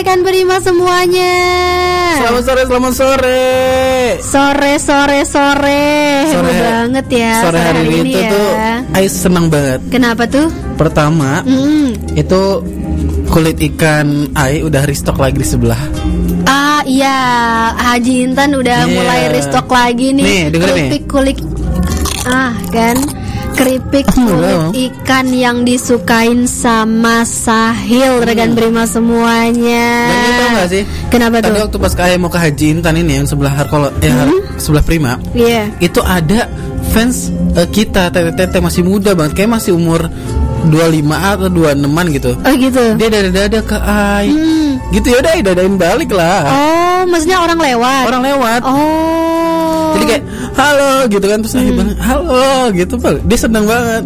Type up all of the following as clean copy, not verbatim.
rekan Prima semuanya. Selamat sore. Sore banget ya. Sore hari ini ya. tuh Ais senang banget. Kenapa tuh? Pertama, itu kulit ikan Ai udah restock lagi di sebelah. Ah iya, Haji Intan udah mulai restock lagi nih. Keripik kulit. Kan keripik kulit ikan yang disukain sama Sahil, rekan Prima semuanya. Dan itu tau gak sih? Kenapa tadi tuh? waktu pas Ai mau ke Haji Intan ini yang sebelah sebelah Prima, itu ada fans kita tete masih muda banget, kayak masih umur 25 atau 26an gitu. Oh gitu. Dia dada ke Ai. Gitu ya udah dadain balik lah. Oh, maksudnya orang lewat. Oh. Jadi kayak halo gitu kan, terus Ai bilang halo gitu, dia seneng banget.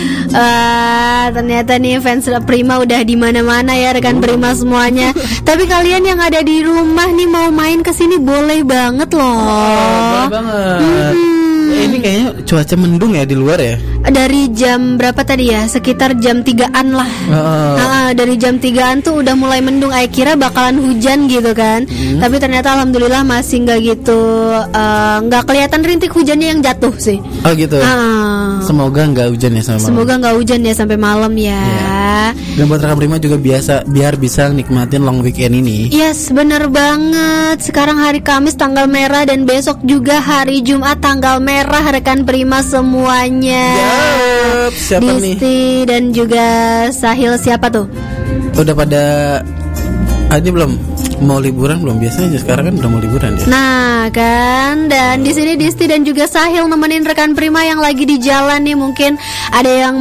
Ternyata nih fans Prima udah di mana-mana ya rekan Prima semuanya. Tapi kalian yang ada di rumah nih mau main ke sini boleh banget loh. Boleh banget. Ini kayaknya cuaca mendung ya di luar ya. Dari jam berapa tadi ya? Sekitar jam 3-an lah. Dari jam 3-an tuh udah mulai mendung. Saya kira bakalan hujan gitu kan. Tapi ternyata alhamdulillah masih nggak gitu, nggak kelihatan rintik hujannya yang jatuh sih. Oh gitu. Semoga nggak hujan ya sampai malam. Semoga nggak hujan ya sampai malam ya. Dan buat rekan Prima juga biar bisa nikmatin long weekend ini. Yes, bener banget. Sekarang hari Kamis tanggal merah dan besok juga hari Jumat tanggal merah rekan Prima semuanya. Siapa Disti nih? Dan juga Sahil siapa tuh? Udah pada ini belum mau liburan belum? Biasanya sekarang kan udah mau liburan ya. Nah kan, dan di sini Disti dan juga Sahil nemenin rekan Prima yang lagi di jalan nih. Mungkin ada yang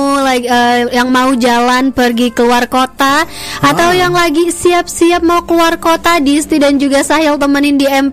mau jalan pergi keluar kota, atau yang lagi siap-siap mau keluar kota. Disti dan juga Sahil temenin di